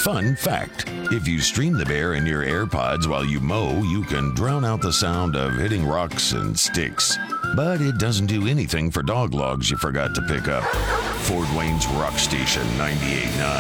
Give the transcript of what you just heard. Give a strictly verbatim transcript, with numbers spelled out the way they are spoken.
Fun fact, if you stream the bear in your AirPods while you mow, you can drown out the sound of hitting rocks and sticks. But it doesn't do anything for dog logs you forgot to pick up. Fort Wayne's Rock Station ninety-eight point nine.